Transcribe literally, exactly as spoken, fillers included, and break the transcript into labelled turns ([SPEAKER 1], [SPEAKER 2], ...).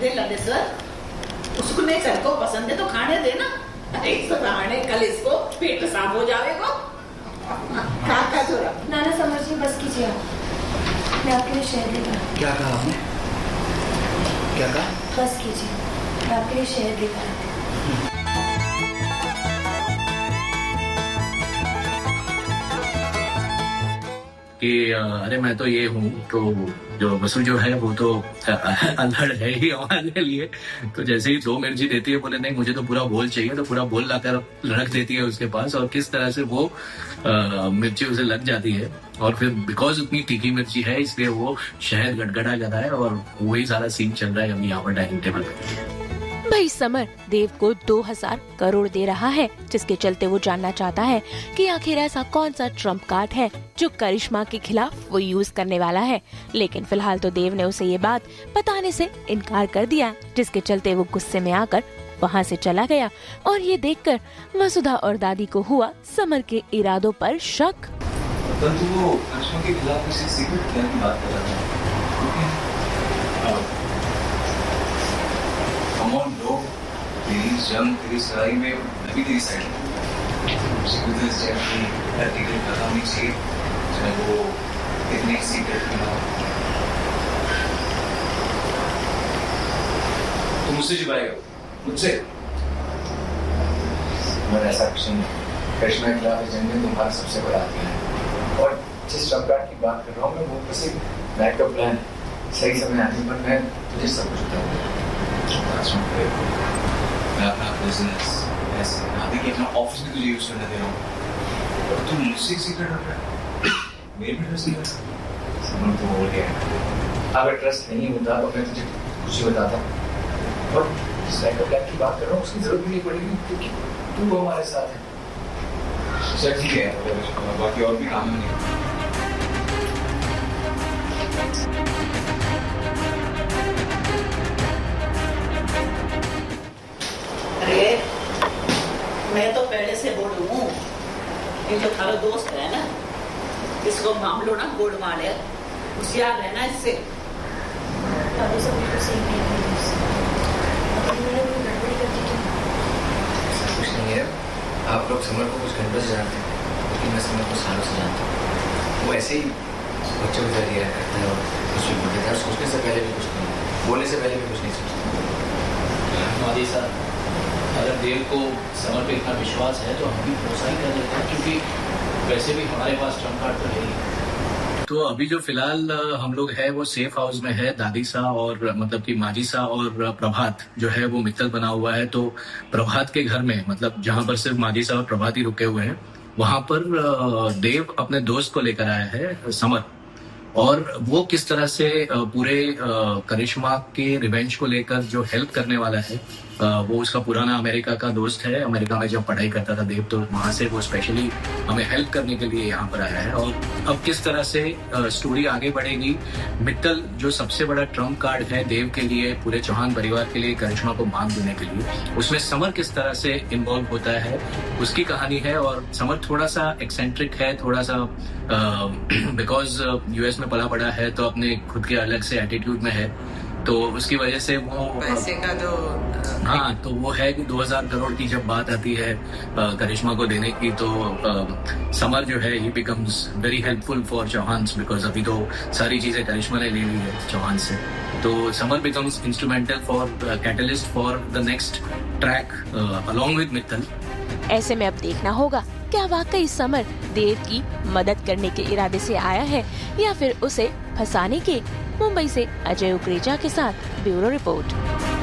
[SPEAKER 1] दे लदेश्वर, उसको नहीं सर को पसंद है तो खाने देना। एक खाने कल इसको पेट साफ हो जाएगा। खा खा छोरा।
[SPEAKER 2] नाना समझिए, बस कीजिए आप, मैं आपके लिए शहद लेकर।
[SPEAKER 3] क्या कहा आपने? क्या कहा?
[SPEAKER 2] बस कीजिए, मैं आपके लिए शहद लेकर आती हूँ।
[SPEAKER 3] कि अरे मैं तो ये हूँ, तो जो वसु जो है वो तो अल्हड़ है ही हमारे लिए। तो जैसे ही दो मिर्ची देती है, बोले नहीं मुझे तो पूरा बोल चाहिए, तो पूरा बोल लाकर रख देती है उसके पास, और किस तरह से वो आ, मिर्ची उसे लग जाती है, और फिर बिकॉज उतनी तीखी मिर्ची है इसलिए वो शहद गड़गड़ा जाता है, और वही सारा सीन चल रहा है अभी यहाँ पर डाइनिंग टेबल पर।
[SPEAKER 4] भाई समर देव को दो हजार करोड़ दे रहा है, जिसके चलते वो जानना चाहता है कि आखिर ऐसा कौन सा ट्रम्प कार्ड है जो करिश्मा के खिलाफ वो यूज करने वाला है। लेकिन फिलहाल तो देव ने उसे ये बात बताने से इनकार कर दिया, जिसके चलते वो गुस्से में आकर वहाँ से चला गया। और ये देखकर वसुधा और दादी को हुआ समर के इरादों पर शक।
[SPEAKER 5] तो वो करिश्मा के खिलाफ किसी सीक्रेट प्लान की बात कर रहा था। कमॉन ब्रो, तेरी जंग, तेरी सराई में मैं भी तेरी साइड हूँ। सीक्रेट जैसी आर्टिकल पता होनी चाहिए, चाहे वो इतने सीक्रेट में ना हो। तुम मुझसे छुपाएगा? मुझसे? मैं ऐसा कुछ नहीं। करिश्मा के खिलाफ जंग में तुम्हारा सबसे बड़ा हाथ है, और जिस चमकाट की बात कर रहा हूँ मैं, वो बस एक बैकअप प्लान है। सही समय आने पर मैं तुझे सब कुछ बताऊंगा। मैं अपना बिजनेस ऐसे आदि के अपना ऑफिस भी तुझे यूज करने दे रहा हूँ, और तू मुझसे सीक्रेट रख रहा है। मेरे भी ट्रस्ट नहीं करता। समझ तो हो गया। अगर ट्रस्ट नहीं होता तो मैं तुझे कुछ ही बताता, और जिस बैकअप प्लान की बात कर रहा हूँ उसकी जरूरत भी नहीं पड़ेगी, क्योंकि तू हमारे साथ है। चल ठीक है, बाकी और भी काम नहीं।
[SPEAKER 1] अरे मैं तो पहले से बोलूं, ये जो थारा दोस्त है ना, इसको मामलो ना गोड़ मारे, होशियार रहना इससे।
[SPEAKER 2] दादी सब बिल्कुल सही नहीं है,
[SPEAKER 6] कुछ नहीं है। आप लोग समर को कुछ घंटों से जानते हैं, लेकिन मैं समर को सालों से जानता हूँ। वो ऐसे ही बच्चों की तरह रिएक्ट करता है और कुछ भी बोल देता है। सोचने से पहले भी कुछ नहीं, बोलने से पहले भी कुछ नहीं सोचता।
[SPEAKER 7] मोदी साहब, अगर देव को समर पे इतना विश्वास है तो हम भी भरोसा ही कर लेते हैं, क्योंकि वैसे भी हमारे पास ट्रम्प कार्ड तो है ही।
[SPEAKER 3] तो अभी जो फिलहाल हम लोग है वो सेफ हाउस में है। दादी सा और मतलब कि माजी सा और प्रभात जो है वो मित्तल बना हुआ है। तो प्रभात के घर में, मतलब जहां पर सिर्फ माजी सा और प्रभात ही रुके हुए हैं, वहां पर देव अपने दोस्त को लेकर आया है समर, और वो किस तरह से पूरे करिश्मा के रिवेंज को लेकर जो हेल्प करने वाला है, वो उसका पुराना अमेरिका का दोस्त है। अमेरिका में जब पढ़ाई करता था देव, तो वहां से वो स्पेशली हमें हेल्प करने के लिए यहाँ पर आया है। और अब किस तरह से स्टोरी आगे बढ़ेगी, मित्तल जो सबसे बड़ा ट्रम्प कार्ड है देव के लिए, पूरे चौहान परिवार के लिए, करिश्मा को बांध देने के लिए, उसमें समर किस तरह से इन्वॉल्व होता है, उसकी कहानी है। और समर थोड़ा सा एक्सेंट्रिक है, थोड़ा सा बिकॉज यूएस में पला बड़ा है, तो अपने खुद के अलग से एटीट्यूड में है, तो उसकी वजह से वो
[SPEAKER 8] पैसे का जो
[SPEAKER 3] हाँ तो वो है कि दो हजार करोड़ की जब बात आती है करिश्मा को देने की, तो आ, समर जो है ही becomes very helpful for Chauhans, because अभी तो सारी चीजें करिश्मा ने ले ली है चौहान से। तो summer becomes instrumental for catalyst for the next track along with Mittal.
[SPEAKER 4] ऐसे में अब देखना होगा क्या वाकई समर देव की मदद करने के इरादे से आया है या फिर उसे फंसाने के। मुंबई से अजय उकरेजा के साथ ब्यूरो रिपोर्ट।